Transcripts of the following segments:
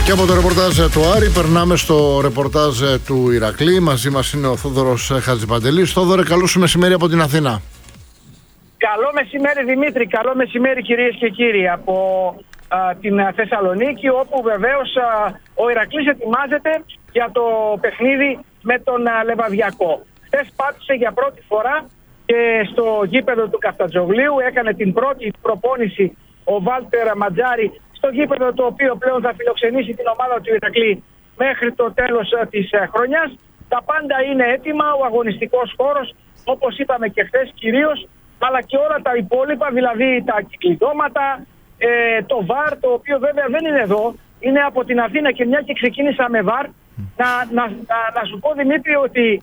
Και από το ρεπορτάζ του Άρη περνάμε στο ρεπορτάζ του Ηρακλή. Μαζί μας είναι ο Θόδωρος Χατζηπαντελής. Θόδωρε, καλό σου μεσημέρι από την Αθήνα. Καλό μεσημέρι Δημήτρη, καλό μεσημέρι κυρίες και κύριοι από την Θεσσαλονίκη, όπου βεβαίως ο Ηρακλής ετοιμάζεται για το παιχνίδι με τον Λεβαδιακό. Χθες πάτησε για πρώτη φορά και στο γήπεδο του Καφτατζογλίου, έκανε την πρώτη προπόνηση ο Βάλτερ Ματζάρη στο γήπεδο το οποίο πλέον θα φιλοξενήσει την ομάδα του Ηρακλή μέχρι το τέλος της χρονιάς. Τα πάντα είναι έτοιμα, ο αγωνιστικός χώρος, όπως είπαμε και χθες κυρίως, αλλά και όλα τα υπόλοιπα, δηλαδή τα κυκλειδώματα, το ΒΑΡ, το οποίο βέβαια δεν είναι εδώ, είναι από την Αθήνα, και μια και ξεκίνησα με ΒΑΡ, να σου πω Δημήτρη ότι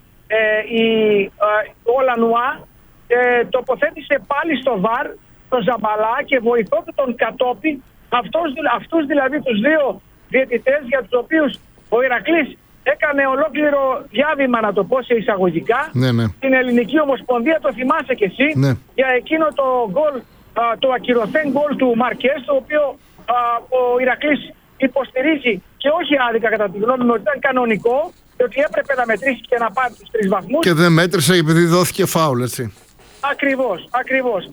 ο Λανουά τοποθέτησε πάλι στο ΒΑΡ τον Ζαμπαλά και βοηθό του τον Κατόπη, αυτούς δηλαδή τους δύο διαιτητές για τους οποίους ο Ηρακλής έκανε ολόκληρο διάβημα, να το πω σε εισαγωγικά, στην Ελληνική Ομοσπονδία, το θυμάσαι κι εσύ, για εκείνο το γκολ, το ακυρωθέν γκολ του Μαρκές, το οποίο ο Ηρακλής υποστηρίζει, και όχι άδικα κατά τη γνώμη μου, ότι ήταν κανονικό και ότι έπρεπε να μετρήσει και να πάρει τους 3 βαθμούς. Και δεν μέτρησε επειδή δόθηκε φάουλ, έτσι. Ακριβώς.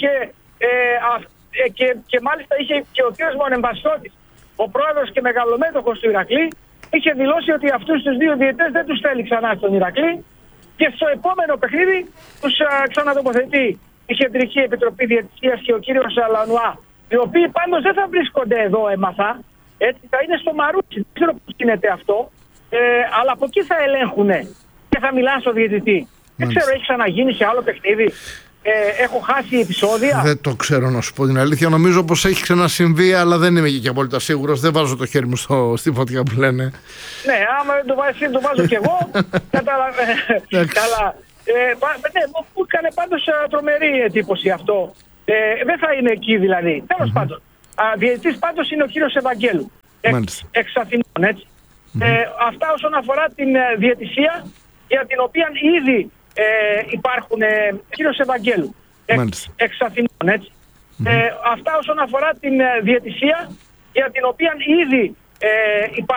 Και μάλιστα είχε και ο κ. Μονεμβασιώτης, ο πρόεδρος και μεγαλομέτωχος του Ηρακλή, είχε δηλώσει ότι αυτούς τους δύο διαιτητές δεν τους θέλει ξανά στον Ηρακλή, και στο επόμενο παιχνίδι τους ξανατοποθετεί η Κεντρική Επιτροπή Διαιτησίας και ο κύριος Λανουά, οι οποίοι πάντως δεν θα βρίσκονται εδώ, έμαθα, έτσι, θα είναι στο Μαρούτσι, δεν ξέρω πώς γίνεται αυτό, αλλά από εκεί θα ελέγχουν και θα μιλάνε στο διαιτητή. Δεν ξέρω, έχει ξαναγίνει σε άλλο παιχνίδι? Έχω χάσει επεισόδια. Δεν το ξέρω, να σου πω την αλήθεια. Νομίζω πως έχει ξανασυμβεί, αλλά δεν είμαι και απόλυτα σίγουρος. Δεν βάζω το χέρι μου στη φωτιά που λένε. Ναι, άμα δεν το βάζεις, το βάζω κι εγώ. Καλά. Μου έκανε πάντως τρομερή εντύπωση αυτό. Δεν θα είναι εκεί δηλαδή. Τέλος πάντων. Διαιτητής πάντως είναι ο κύριος Ευαγγέλου. Εξ Αθηνών, έτσι. Αυτά όσον αφορά την διαιτησία, για την οποία ήδη υπάρχουν, κύριος Ευαγγέλου, εξ Αθηνών, έτσι. Αυτά όσον αφορά την διαιτησία, για την οποία ήδη υπάρχουν